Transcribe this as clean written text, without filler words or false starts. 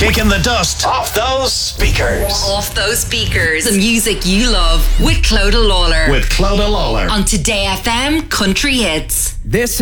Kicking the dust off those speakers. Off those speakers. The music you love with Clodagh Lawler. With Clodagh Lawler. On Today FM Country Hits. This